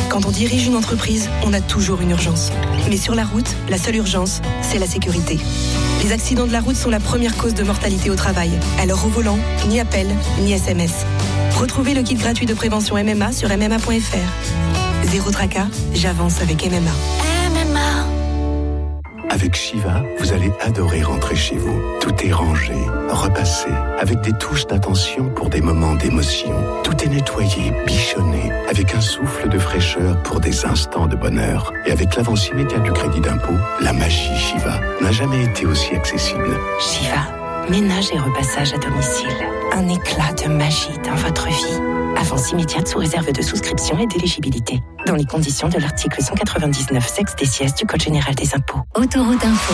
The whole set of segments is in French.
Quand on dirige une entreprise, on a toujours une urgence. Mais sur la route, la seule urgence, c'est la sécurité. Les accidents de la route sont la première cause de mortalité au travail. Alors au volant, ni appel, ni SMS. Retrouvez le kit gratuit de prévention MMA sur MMA.fr. Zéro tracas, j'avance avec MMA. MMA. Avec Shiva, vous allez adorer rentrer chez vous. Tout est rangé, repassé, avec des touches d'attention pour des moments d'émotion. Tout est nettoyé, bichonné, avec un souffle de fraîcheur pour des instants de bonheur. Et avec l'avance immédiate du crédit d'impôt, la magie Shiva n'a jamais été aussi accessible. Shiva, ménage et repassage à domicile. Un éclat de magie dans votre vie. Avance immédiate sous réserve de souscription et d'éligibilité. Dans les conditions de l'article 199 sexe des sièges du Code général des impôts. Autoroute Info.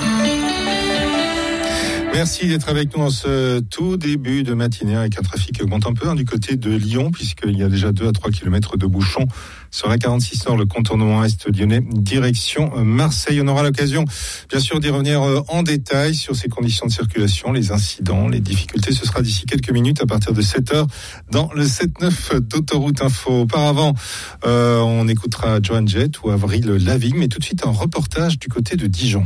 Merci d'être avec nous dans ce tout début de matinée avec un trafic qui augmente un peu du côté de Lyon puisqu'il y a déjà 2 à 3 km de bouchons sur la 46 Nord, le contournement est lyonnais, direction Marseille. On aura l'occasion, bien sûr, d'y revenir en détail sur ces conditions de circulation, les incidents, les difficultés. Ce sera d'ici quelques minutes à partir de 7h dans le 7-9 d'Autoroute Info. Auparavant, on écoutera Joan Jett ou Avril Lavigne, mais tout de suite un reportage du côté de Dijon.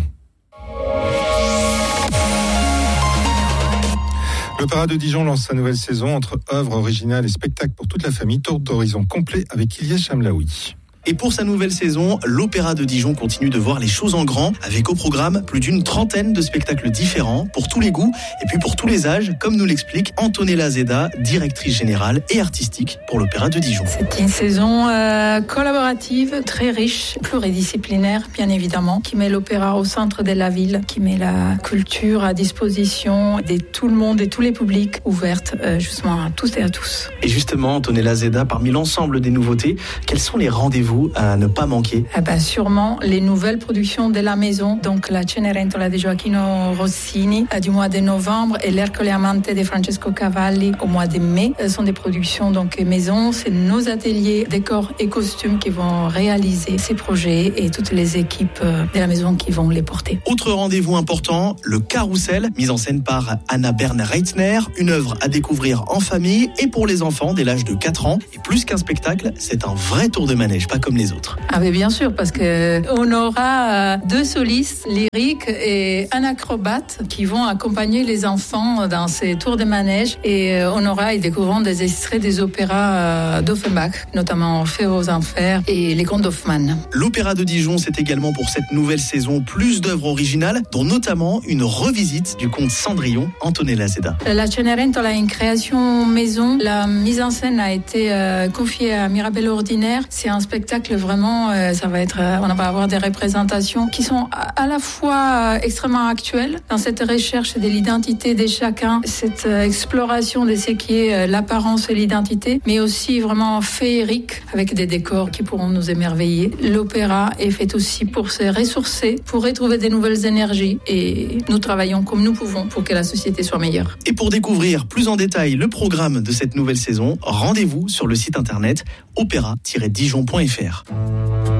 L'Opéra de Dijon lance sa nouvelle saison entre œuvres originales et spectacles pour toute la famille, tour d'horizon complet avec Ilyes Chamlaoui. Et pour sa nouvelle saison, l'Opéra de Dijon continue de voir les choses en grand, avec au programme plus d'une trentaine de spectacles différents, pour tous les goûts et puis pour tous les âges, comme nous l'explique Antonella Zeda, directrice générale et artistique pour l'Opéra de Dijon. C'est une saison collaborative, très riche, pluridisciplinaire bien évidemment, qui met l'opéra au centre de la ville, qui met la culture à disposition de tout le monde et tous les publics, ouverte justement à tous et à tous. Et justement, Antonella Zeda, parmi l'ensemble des nouveautés, quels sont les rendez-vous à ne pas manquer? Sûrement les nouvelles productions de la maison, donc la Cenerentola de Gioacchino Rossini du mois de novembre et l'Ercole Amante de Francesco Cavalli au mois de mai. Ce sont des productions donc maison, c'est nos ateliers décors et costumes qui vont réaliser ces projets et toutes les équipes de la maison qui vont les porter. Autre rendez-vous important, le Carrousel, mise en scène par Anna Bern-Reitner, une œuvre à découvrir en famille et pour les enfants dès l'âge de 4 ans. Et plus qu'un spectacle, c'est un vrai tour de manège, pas comme les autres. Ah mais bien sûr, parce que on aura 2 solistes lyriques et un acrobate qui vont accompagner les enfants dans ces tours de manège et on aura, ils découvriront des extraits des opéras d'Offenbach, notamment Feu aux enfers et les contes d'Hoffmann. L'Opéra de Dijon, c'est également pour cette nouvelle saison plus d'œuvres originales, dont notamment une revisite du conte Cendrillon, Antonella Zeda. La Cenerentola est une création maison. La mise en scène a été confiée à Mirabelle Ordinaire. C'est un spectacle vraiment, ça va être, on va avoir des représentations qui sont à la fois extrêmement actuelles dans cette recherche de l'identité de chacun, cette exploration de ce qui est l'apparence et l'identité, mais aussi vraiment féerique avec des décors qui pourront nous émerveiller. L'opéra est fait aussi pour se ressourcer, pour retrouver des nouvelles énergies et nous travaillons comme nous pouvons pour que la société soit meilleure. Et pour découvrir plus en détail le programme de cette nouvelle saison, rendez-vous sur le site internet opéra-dijon.fr.